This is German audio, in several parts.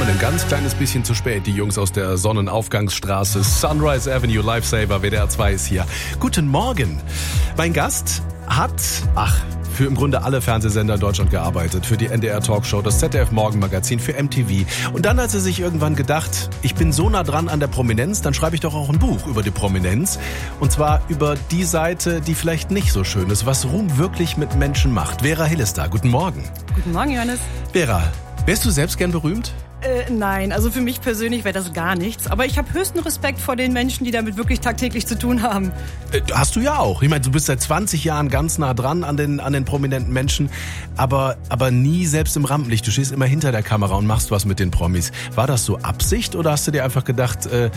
kommen ein ganz kleines bisschen zu spät, die Jungs aus der Sonnenaufgangsstraße. Sunrise Avenue Lifesaver, WDR 2 ist hier. Guten Morgen. Mein Gast hat, für im Grunde alle Fernsehsender in Deutschland gearbeitet. Für die NDR Talkshow, das ZDF Morgenmagazin, für MTV. Und dann hat sie sich irgendwann gedacht, ich bin so nah dran an der Prominenz, dann schreibe ich doch auch ein Buch über die Prominenz. Und zwar über die Seite, die vielleicht nicht so schön ist, was Ruhm wirklich mit Menschen macht. Vera Hill ist da. Guten Morgen. Guten Morgen, Johannes. Vera, wärst du selbst gern berühmt? Nein, also für mich persönlich wäre das gar nichts. Aber ich habe höchsten Respekt vor den Menschen, die damit wirklich tagtäglich zu tun haben. Hast du ja auch. Ich meine, du bist seit 20 Jahren ganz nah dran an den prominenten Menschen, aber nie selbst im Rampenlicht. Du stehst immer hinter der Kamera und machst was mit den Promis. War das so Absicht oder hast du dir einfach gedacht,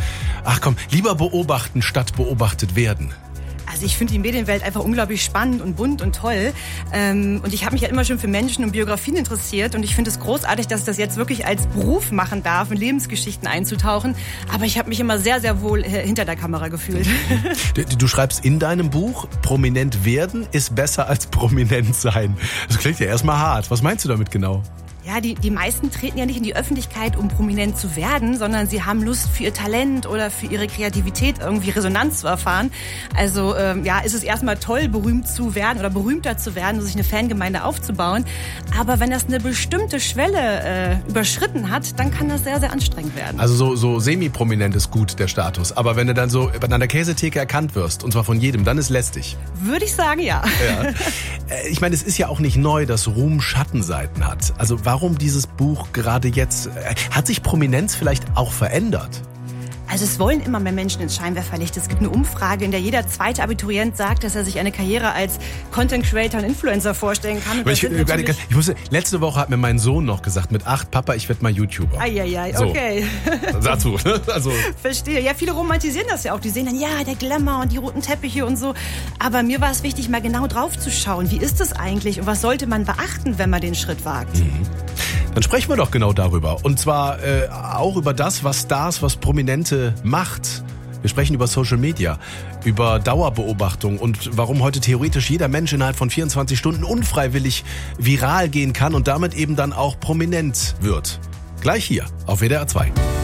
lieber beobachten statt beobachtet werden? Also ich finde die Medienwelt einfach unglaublich spannend und bunt und toll. Und ich habe mich ja immer schon für Menschen und Biografien interessiert. Und ich finde es großartig, dass ich das jetzt wirklich als Beruf machen darf, in Lebensgeschichten einzutauchen. Aber ich habe mich immer sehr, sehr wohl hinter der Kamera gefühlt. Du schreibst in deinem Buch, prominent werden ist besser als prominent sein. Das klingt ja erstmal hart. Was meinst du damit genau? Ja, die meisten treten ja nicht in die Öffentlichkeit, um prominent zu werden, sondern sie haben Lust für ihr Talent oder für ihre Kreativität irgendwie Resonanz zu erfahren. Also ist es erstmal toll, berühmt zu werden oder berühmter zu werden, sich eine Fangemeinde aufzubauen. Aber wenn das eine bestimmte Schwelle überschritten hat, dann kann das sehr, sehr anstrengend werden. Also so semi-prominent ist gut, der Status. Aber wenn du dann so an der Käsetheke erkannt wirst, und zwar von jedem, dann ist lästig. Würde ich sagen, ja. Ich meine, es ist ja auch nicht neu, dass Ruhm Schattenseiten hat. Also warum dieses Buch gerade jetzt? Hat sich Prominenz vielleicht auch verändert? Also es wollen immer mehr Menschen ins Scheinwerferlicht. Es gibt eine Umfrage, in der jeder zweite Abiturient sagt, dass er sich eine Karriere als Content Creator und Influencer vorstellen kann. Letzte Woche hat mir mein Sohn noch gesagt, mit 8, Papa, ich werde mal YouTuber. Okay. Dazu. Also. Verstehe. Ja, viele romantisieren das ja auch. Die sehen dann, ja, der Glamour und die roten Teppiche und so. Aber mir war es wichtig, mal genau drauf zu schauen. Wie ist das eigentlich und was sollte man beachten, wenn man den Schritt wagt? Dann sprechen wir doch genau darüber. Und zwar auch über das, was Stars, was Prominente macht. Wir sprechen über Social Media, über Dauerbeobachtung und warum heute theoretisch jeder Mensch innerhalb von 24 Stunden unfreiwillig viral gehen kann und damit eben dann auch prominent wird. Gleich hier auf WDR 2.